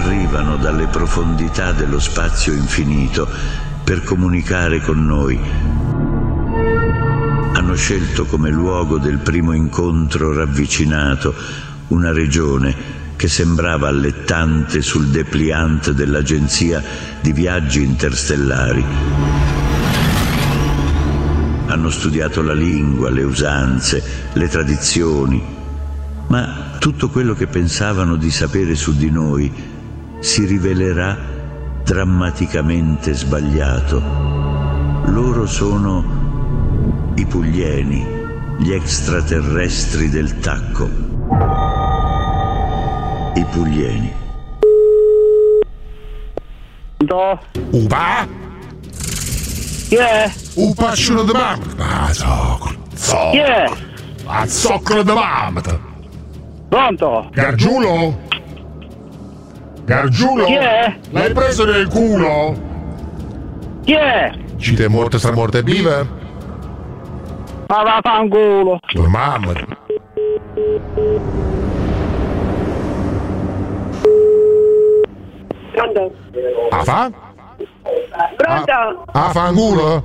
arrivano dalle profondità dello spazio infinito per comunicare con noi. Hanno scelto come luogo del primo incontro ravvicinato una regione che sembrava allettante sul dépliant dell'agenzia di viaggi interstellari. Hanno studiato la lingua, le usanze, le tradizioni, ma tutto quello che pensavano di sapere su di noi si rivelerà drammaticamente sbagliato. Loro sono i Puglieni, gli extraterrestri del tacco. I Puglieni. Upa? Yeah. Upa sciuro de mamma. Zoccolo. Yeah. A zoccolo de mamma. Pronto? Gargiulo? Gargiulo? Chi è? L'hai preso nel culo? Chi è? Ci te morte sta morte viva? Ma vaffanculo. Tua mamma. Pronto? A fa? Pronto? A fanculo?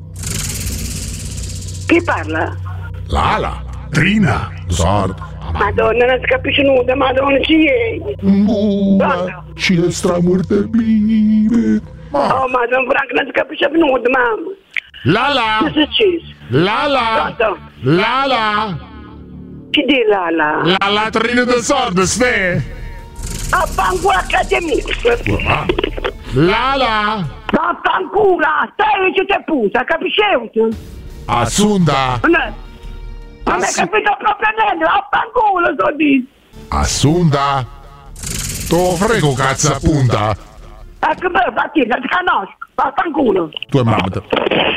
Chi parla? Lala. Trina. Sordo. Madonna, non si capisce nulla, madonna, ci è. Buona. Ci le stramorte vive. Oh, madonna, Franco, non si capisce nulla, mamma. Lala. Che è successo? Lala. Pronto? Lala. Chi di Lala? La latrina del sordo, ste. Vaffanculo accademia. Lala. Vaffanculo, stai che te puta, capisci? Assunta. Non hai capito proprio niente, vaffanculo, sto dicendo. Assunta. To frego cazzo appunta. Ecco, beh, ti conosco, vaffanculo. Tua mamma.